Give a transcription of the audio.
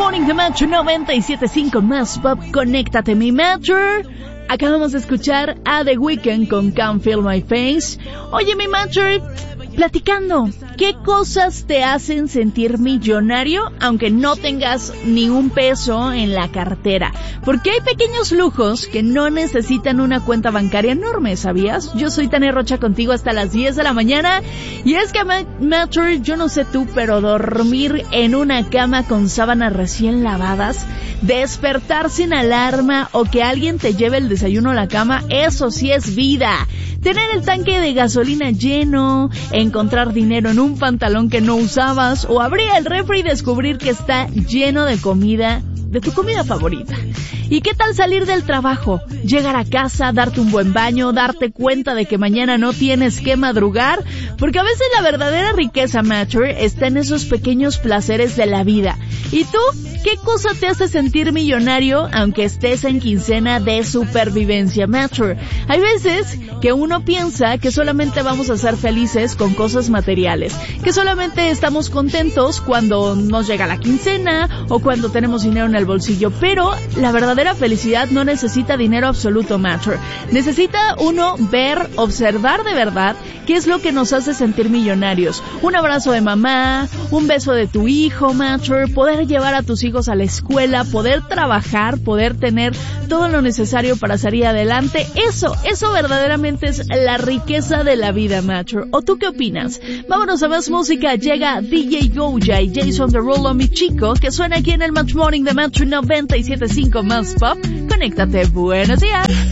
Morning de Metro 97.5 más pop. Conéctate, mi Metro. Acabamos de escuchar a The Weeknd con Can't Feel My Face. Oye, mi Metro, platicando, ¿qué cosas te hacen sentir millonario aunque no tengas ni un peso en la cartera? Porque hay pequeños lujos que no necesitan una cuenta bancaria enorme, ¿sabías? Yo soy Tania Rocha contigo hasta las 10 de la mañana. Y es que, Metro, yo no sé tú, pero dormir en una cama con sábanas recién lavadas, despertar sin alarma o que alguien te lleve el desayuno a la cama, eso sí es vida. Tener el tanque de gasolina lleno, encontrar dinero en un pantalón que no usabas o abrir el refri y descubrir que está lleno de comida, de tu comida favorita. ¿Y qué tal salir del trabajo, llegar a casa, darte un buen baño, darte cuenta de que mañana no tienes que madrugar? Porque a veces la verdadera riqueza, Matcher, está en esos pequeños placeres de la vida. ¿Y tú? ¿Qué cosa te hace sentir millonario aunque estés en quincena de supervivencia, Matcher? Hay veces que uno piensa que solamente vamos a ser felices con cosas materiales, que solamente estamos contentos cuando nos llega la quincena o cuando tenemos dinero en el bolsillo, pero la verdadera felicidad no necesita dinero absoluto, Matcher. Necesita uno ver, observar de verdad qué es lo que nos hace sentir millonarios. Un abrazo de mamá, un beso de tu hijo, Matcher, poder llevar a tus hijos a la escuela, poder trabajar, poder tener todo lo necesario para salir adelante. Eso verdaderamente es la riqueza de la vida, Matcher. ¿O tú qué opinas? Vámonos a más música. Llega DJ Goya y Jason Derulo, mi chico, que suena aquí en el Match Morning de Metro 97.5 más pop. Conéctate, buenos días.